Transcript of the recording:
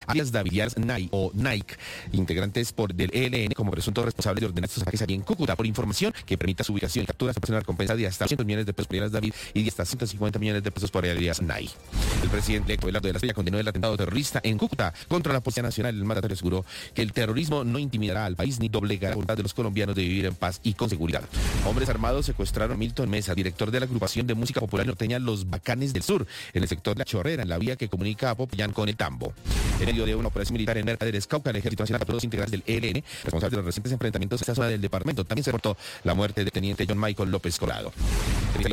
alias David Díaz Nay o Nike, integrantes del ELN, como presunto responsable de ordenar estos ataques allí en Cúcuta. Por información que permita su ubicación y captura, se persona recompensa de hasta 100 millones de pesos por alias David y de hasta 150 millones de pesos por alias Nay. El presidente Abelardo de la Espriella condenó el atentado terrorista en Cúcuta contra la Policía Nacional. El mandatario aseguró que el terrorismo no intimidará al país ni doblegará la voluntad de los colombianos de vivir en paz y con seguridad. Hombres armados secuestraron a Milton Mesa, director de la agrupación de música popular norteña Los Bacanes del Sur, en el sector de La Chorrera, en la vía que comunica a Popayán con el Tambo. En medio de una operación militar en Mercaderes, Cauca, el Ejército Nacional capturó 2 integrantes del ELN, responsables de los recientes enfrentamientos en esta zona del departamento. También se reportó la muerte del teniente John Michael López Colado.